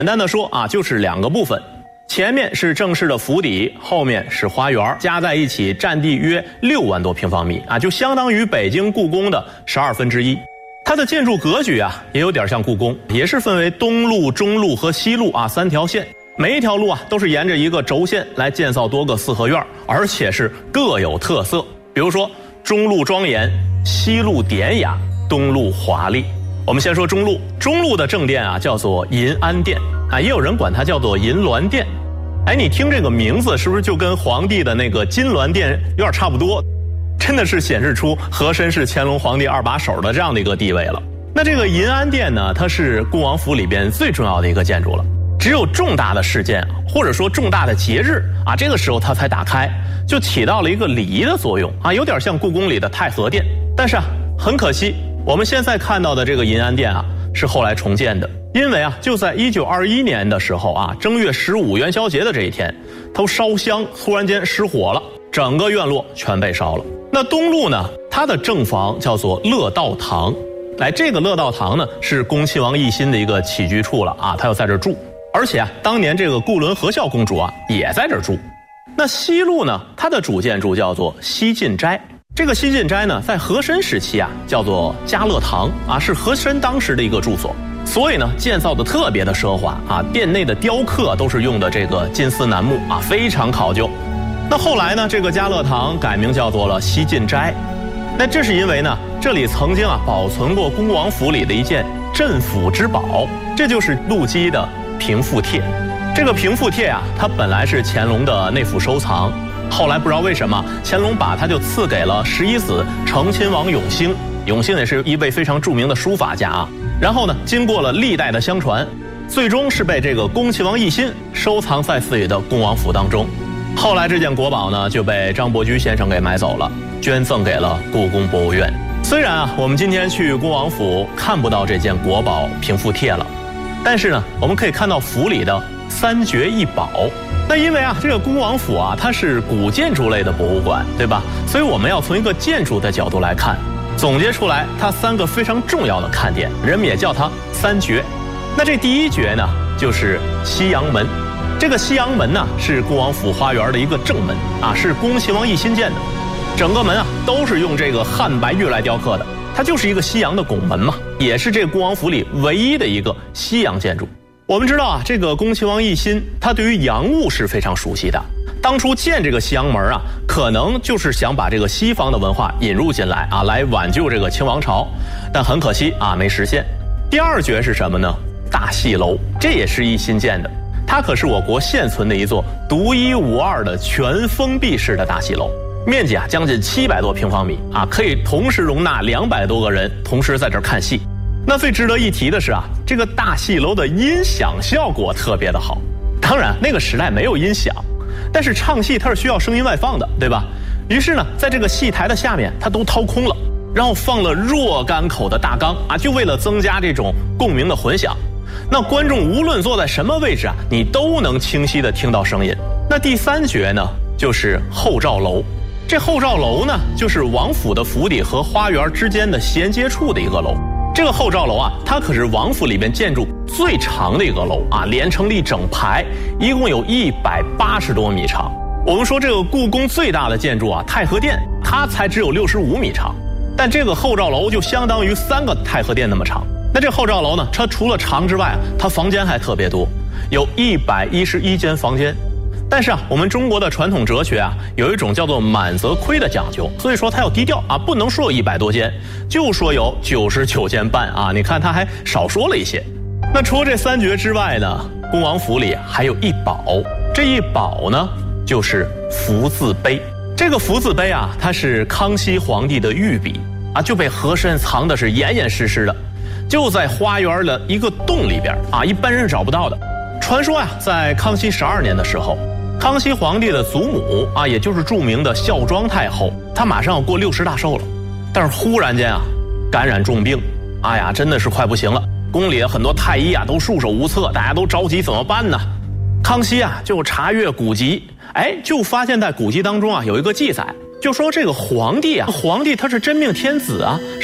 简单的说啊，就是2个部分，前面是正式的府邸，后面是花园，加在一起占地约6万多平方米啊，就相当于北京故宫的1/12。它的建筑格局啊，也有点像故宫，也是分为东路、中路和西路啊3条线，每一条路啊都是沿着一个轴线来建造多个4合院，而且是各有特色。比如说中路庄严，西路典雅，东路华丽。我们先说中路，中路的正殿啊叫做银安殿啊，也有人管它叫做银銮殿。哎，你听这个名字是不是就跟皇帝的那个金銮殿有点差不多？真的是显示出和珅是乾隆皇帝2把手的这样的一个地位了。那这个银安殿呢，它是恭王府里边最重要的一个建筑了。只有重大的事件或者说重大的节日啊，这个时候它才打开，就起到了一个礼仪的作用啊，有点像故宫里的太和殿。但是啊，很可惜，我们现在看到的这个银安殿啊，是后来重建的。因为啊，就在1921年的时候啊，正月15元宵节的这一天，它烧香突然间失火了，整个院落全被烧了。那东路呢，它的正房叫做乐道堂，这个乐道堂呢是恭亲王奕欣的一个起居处了啊，他要在这儿住，而且啊，当年这个固伦和孝公主啊也在这儿住。那西路呢，它的主建筑叫做西晋斋，这个西晋斋呢，在和珅时期啊叫做嘉乐堂啊，是和珅当时的一个住所。所以呢，建造的特别的奢华啊，殿内的雕刻都是用的这个金丝楠木啊，非常考究。那后来呢，这个嘉乐堂改名叫做了西晋斋。那这是因为呢，这里曾经啊保存过恭王府里的一件镇府之宝，这就是陆基的《平复帖》。这个《平复帖》啊，它本来是乾隆的内府收藏，后来不知道为什么乾隆把它就赐给了11子承亲王永兴。永兴也是一位非常著名的书法家啊。然后呢，经过了历代的相传，最终是被这个恭亲王奕欣收藏在自己的恭王府当中。后来这件国宝呢就被张伯驹先生给买走了，捐赠给了故宫博物院。虽然啊，我们今天去恭王府看不到这件国宝《平复帖》了，但是呢，我们可以看到府里的3绝1宝。那因为啊，这个恭王府啊，它是古建筑类的博物馆，对吧？所以我们要从一个建筑的角度来看，总结出来它3个非常重要的看点，人们也叫它3绝。那这第1绝呢，就是西洋门。这个西洋门呢，是恭王府花园的一个正门啊，是恭亲王奕欣建的。整个门啊，都是用这个汉白玉来雕刻的，它就是一个西洋的拱门嘛，也是这个恭王府里唯一的一个西洋建筑。我们知道啊，这个恭亲王奕欣他对于洋务是非常熟悉的。当初建这个西洋门啊，可能就是想把这个西方的文化引入进来啊，来挽救这个清王朝，但很可惜啊，没实现。第2绝是什么呢？大戏楼，这也是奕欣建的。它可是我国现存的一座独一无二的全封闭式的大戏楼，面积啊将近700多平方米啊，可以同时容纳200多个人同时在这儿看戏。那最值得一提的是啊，这个大戏楼的音响效果特别的好。当然那个时代没有音响，但是唱戏它是需要声音外放的，对吧？于是呢，在这个戏台的下面它都掏空了，然后放了若干口的大缸啊，就为了增加这种共鸣的混响。那观众无论坐在什么位置啊，你都能清晰地听到声音。那第3绝呢，就是后照楼。这后照楼呢，就是王府的府邸和花园之间的衔接处的一个楼。这个后照楼啊，它可是王府里面建筑最长的一个楼啊，连成了一整排，一共有180多米长。我们说这个故宫最大的建筑啊，太和殿，它才只有65米长，但这个后照楼就相当于3个太和殿那么长。那这后照楼呢，它除了长之外，它房间还特别多，有111间房间。但是啊，我们中国的传统哲学啊，有一种叫做满则亏的讲究，所以说它要低调啊，不能说有100多间，就说有99间半啊。你看它还少说了一些。那除了这3绝之外呢，恭王府里还有1宝，这1宝呢就是福字碑。这个福字碑啊，它是康熙皇帝的御笔啊，就被和珅藏的是严严实实的。就在花园的一个洞里边啊，一般人找不到的。传说呀，在康熙12年的时候，康熙皇帝的祖母啊，也就是著名的孝庄太后，她马上要过60大寿了，但是忽然间啊，感染重病，哎呀，真的是快不行了。宫里的很多太医啊，都束手无策，大家都着急怎么办呢？康熙啊，就查阅古籍，就发现在古籍当中啊，有一个记载，就说这个皇帝他是真命天子啊，